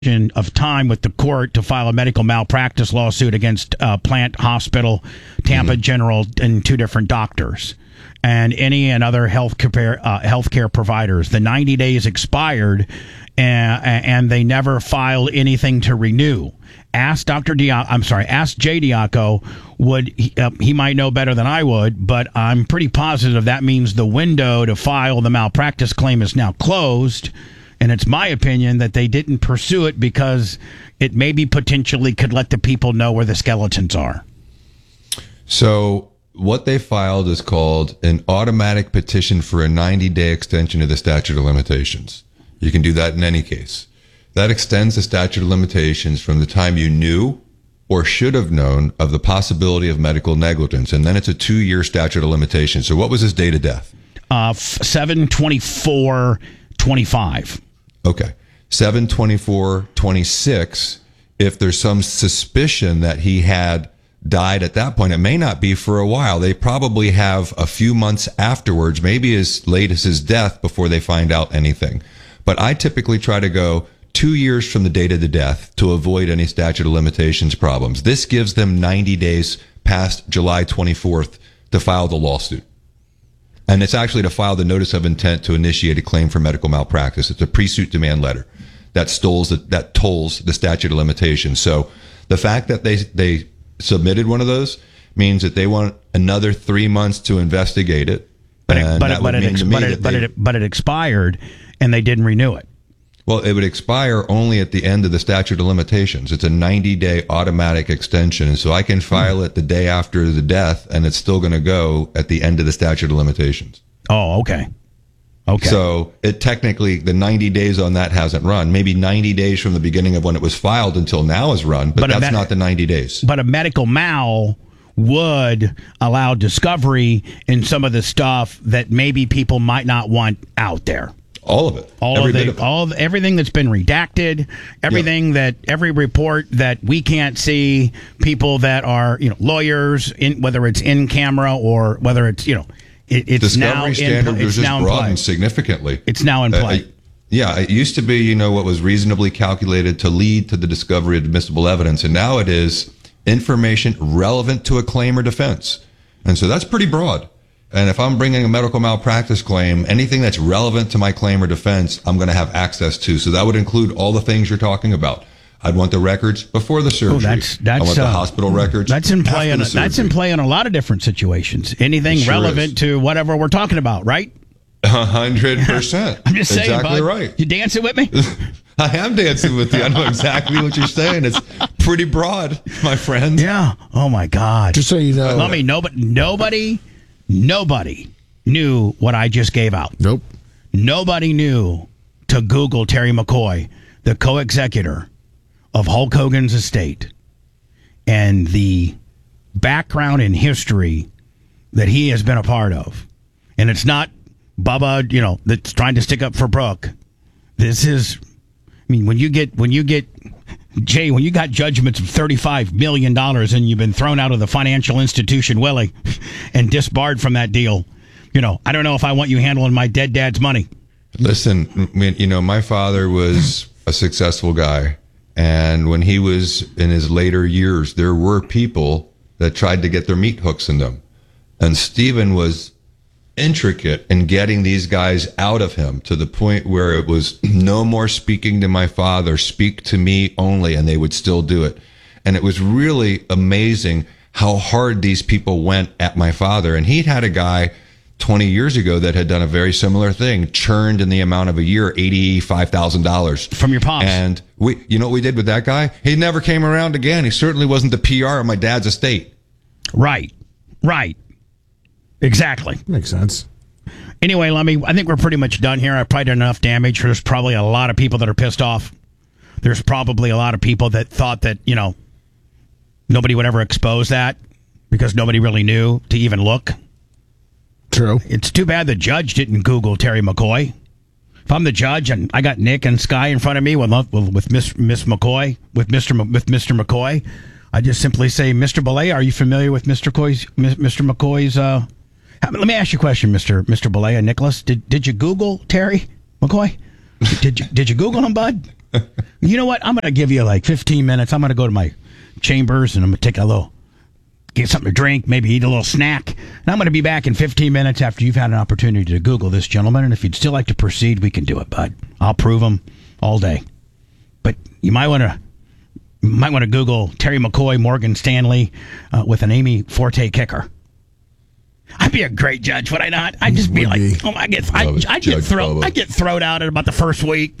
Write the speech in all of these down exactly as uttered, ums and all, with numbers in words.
of time with the court to file a medical malpractice lawsuit against uh, Plant Hospital, Tampa mm-hmm. General, and two different doctors, and any and other health care uh, healthcare providers. The ninety days expired, and, and they never filed anything to renew. Ask Doctor Diaco, I'm sorry, ask Jay Diaco. Would he, uh, he might know better than I would, but I'm pretty positive that means the window to file the malpractice claim is now closed. And it's my opinion that they didn't pursue it because it maybe potentially could let the people know where the skeletons are. So what they filed is called an automatic petition for a ninety-day extension of the statute of limitations. You can do that in any case. That extends the statute of limitations from the time you knew or should have known of the possibility of medical negligence. And then it's a two-year statute of limitations. So what was his date of death? Uh, seven twenty-four twenty-five. Okay. seven twenty-four twenty-six, if there's some suspicion that he had died at that point, it may not be for a while. They probably have a few months afterwards, maybe as late as his death, before they find out anything. But I typically try to go two years from the date of the death to avoid any statute of limitations problems. This gives them ninety days past July twenty-fourth to file the lawsuit. And it's actually to file the notice of intent to initiate a claim for medical malpractice. It's a pre-suit demand letter that tolls the, that tolls the statute of limitations. So the fact that they they submitted one of those means that they want another three months to investigate it. But it, but it, but it, ex- but, it, but, it, but it expired, and they didn't renew it. Well, it would expire only at the end of the statute of limitations. It's a ninety-day automatic extension. And so I can file mm. it the day after the death, and it's still going to go at the end of the statute of limitations. Oh, okay. Okay. So it technically, the ninety days on that hasn't run. Maybe ninety days from the beginning of when it was filed until now has run, but, but that's med- not the ninety days. But a medical mal would allow discovery in some of the stuff that maybe people might not want out there. All of it. All every of the, bit of it. all of, everything that's been redacted, everything yep. that every report that we can't see, people that are, you know, lawyers, in whether it's in camera or whether it's, you know, it, it's Discovery now standard in, was it's just now broadened significantly. It's now in play. Uh, yeah, it used to be, you know, what was reasonably calculated to lead to the discovery of admissible evidence, and now it is information relevant to a claim or defense. And so that's pretty broad. And if I'm bringing a medical malpractice claim, anything that's relevant to my claim or defense, I'm going to have access to. So that would include all the things you're talking about. I'd want the records before the surgery. Oh, that's, that's, I want the uh, hospital records. That's in play. In, that's in play in a lot of different situations. Anything sure relevant is. to whatever we're talking about, right? A hundred percent. I'm just saying, exactly bud. right. You dancing with me? I am dancing with you. I know exactly what you're saying. It's pretty broad, my friend. Yeah. Oh my God. Just so you know, let me nobody, nobody, nobody knew what I just gave out. Nope. Nobody knew to Google Terry McCoy, the co-executor of Hulk Hogan's estate, and the background and history that he has been a part of. And it's not Bubba, you know, that's trying to stick up for Brooke. This is, I mean, when you get, when you get, Jay, when you got judgments of thirty-five million dollars and you've been thrown out of the financial institution, Willie, and disbarred from that deal, you know, I don't know if I want you handling my dead dad's money. Listen, you know, my father was a successful guy. And when he was in his later years, there were people that tried to get their meat hooks in them. And Stephen was intricate in getting these guys out of him to the point where it was no more speaking to my father, speak to me only, and they would still do it. And it was really amazing how hard these people went at my father. And he'd had a guy twenty years ago that had done a very similar thing, churned in the amount of a year, eighty-five thousand dollars. From your pops. And we, you know what we did with that guy? He never came around again. He certainly wasn't the P R of my dad's estate. Right. Right. Exactly. Makes sense. Anyway, let me, I think we're pretty much done here. I've probably done enough damage. There's probably a lot of people that are pissed off. There's probably a lot of people that thought that, you know, nobody would ever expose that because nobody really knew to even look. True. It's too bad the judge didn't Google Terry McCoy. If I'm the judge and I got Nick and Sky in front of me with with Miss Miss McCoy, with Mister M- with Mister McCoy, I just simply say, Mister Belay, are you familiar with Mister McCoy's Mister McCoy's? Uh, let me ask you a question, Mister Mister Belay and Nicholas. Did did you Google Terry McCoy? Did you did you Google him, bud? You know what? I'm going to give you like fifteen minutes. I'm going to go to my chambers and I'm going to take a little, get something to drink, maybe eat a little snack. And I'm going to be back in fifteen minutes after you've had an opportunity to Google this gentleman. And if you'd still like to proceed, we can do it, bud. I'll prove him all day. But you might want to might want to Google Terry McCoy, Morgan Stanley uh, with an Amy Forte kicker. I'd be a great judge, would I not? I'd just be Would like, be. oh, I get, I, Love it. I get Judge thrown, Bubba. I get thrown out at about the first week.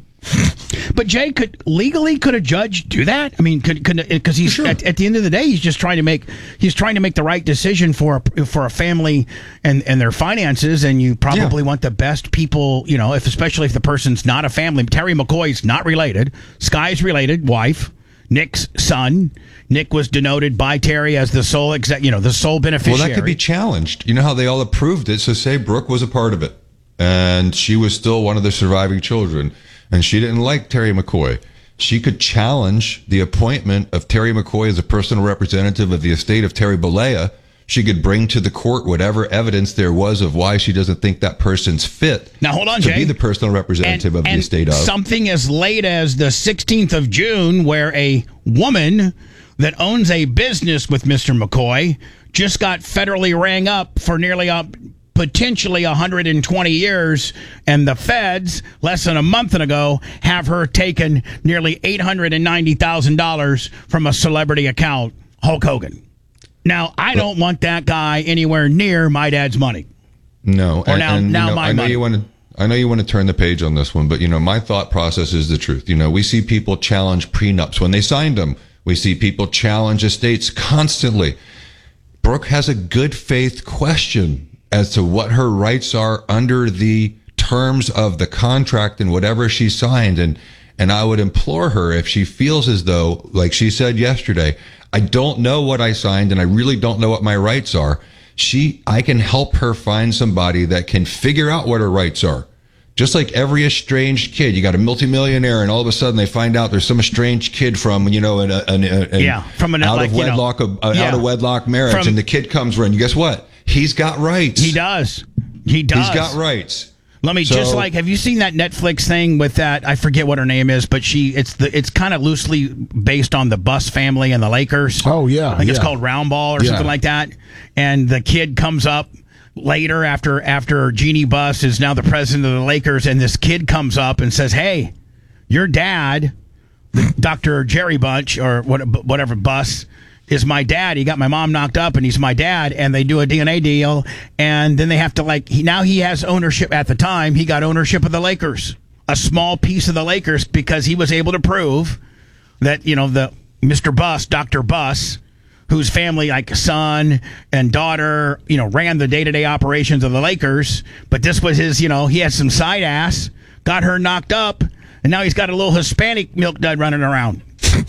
But Jay, could legally could a judge do that? I mean, could could because he's Sure. at, at the end of the day, he's just trying to make he's trying to make the right decision for a, for a family and, and their finances, and you probably Yeah. want the best people, you know, if especially if the person's not a family. Terry McCoy's not related. Sky's related, wife. Nick's son. Nick was denoted by Terry as the sole exec, you know, the sole beneficiary. Well, that could be challenged. You know how they all approved it. So say Brooke was a part of it, and she was still one of the surviving children, and she didn't like Terry McCoy. She could challenge the appointment of Terry McCoy as a personal representative of the estate of Terry Bollea. She could bring to the court whatever evidence there was of why she doesn't think that person's fit. Now, hold on, to Jay. be the personal representative and, of the and estate of. something as late as the sixteenth of June, where a woman that owns a business with Mister McCoy just got federally rang up for nearly a, potentially one hundred twenty years, and the feds, less than a month ago, have her taken nearly eight hundred ninety thousand dollars from a celebrity account, Hulk Hogan. Now, I don't want that guy anywhere near my dad's money. No, Or now- now you know, my I know money. you want to. I know you want to turn the page on this one, but you know my thought process is the truth. You know, we see people challenge prenups when they signed them. We see people challenge estates constantly. Brooke has a good faith question as to what her rights are under the terms of the contract and whatever she signed, and and I would implore her, if she feels as though, like she said yesterday, I don't know what I signed and I really don't know what my rights are. She, I can help her find somebody that can figure out what her rights are. Just like every estranged kid, you got a multimillionaire, and all of a sudden they find out there's some estranged kid from, you know, an, an, an Yeah, from an- out like, of you know, wedlock, a, a yeah. out of wedlock marriage, From- and the kid comes around. Guess what? He's got rights. He does. He does. He's got rights. Let me So- just like, have you seen that Netflix thing with that? I forget what her name is, but she it's the it's kind of loosely based on the Bus family and the Lakers. Oh, yeah, I think it's yeah. called Round Ball or Yeah. something like that. And the kid comes up later after after Jeannie Buss is now the president of the Lakers, and this kid comes up and says, "Hey, your dad, the Doctor Jerry Bunch or what, whatever Buss." Is my dad. He got my mom knocked up, and he's my dad. And they do a D N A deal, and then they have to like. He, now he has ownership. At the time, he got ownership of the Lakers, a small piece of the Lakers, because he was able to prove that you know the Mister Buss, Doctor Buss, whose family, like son and daughter, you know, ran the day to day operations of the Lakers. But this was his. You know, he had some side ass, got her knocked up, and now he's got a little Hispanic milk dud running around.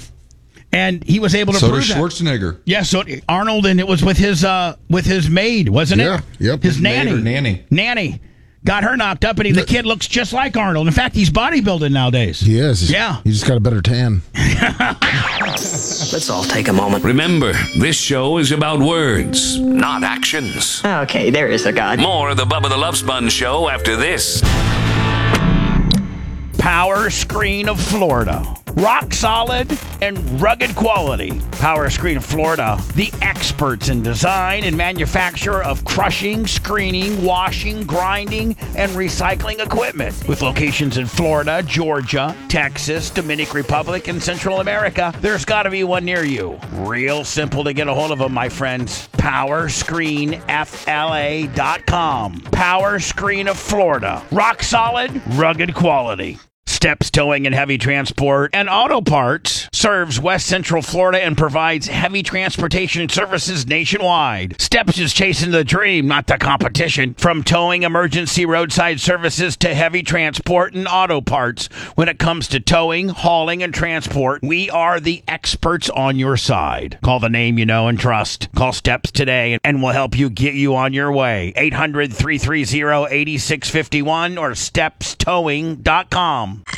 And he was able to So prove does that. Schwarzenegger. Yeah, so Arnold, and it was with his uh with his maid, wasn't it? Yeah, yep. His His nanny. maid or nanny. Nanny. Got her knocked up, and he, the kid looks just like Arnold. In fact, he's bodybuilding nowadays. He is. Yeah. He just got a better tan. Let's all take a moment. Remember, this show is about words, not actions. Okay, there is a God. More of the Bubba the Love Sponge show after this. Power Screen of Florida. Rock solid and rugged quality. Power Screen of Florida, the experts in design and manufacture of crushing, screening, washing, grinding, and recycling equipment. With locations in Florida, Georgia, Texas, Dominican Republic, and Central America, there's got to be one near you. Real simple to get a hold of them, my friends. power screen f l a dot com. Power Screen of Florida. Rock solid, rugged quality. Steps Towing and Heavy Transport and Auto Parts serves West Central Florida and provides heavy transportation services nationwide. Steps is chasing the dream, not the competition. From towing, emergency roadside services to heavy transport and auto parts. When it comes to towing, hauling, and transport, we are the experts on your side. Call the name you know and trust. Call Steps today and we'll help you get you on your way. eight hundred, three three zero, eight six five one or steps towing dot com.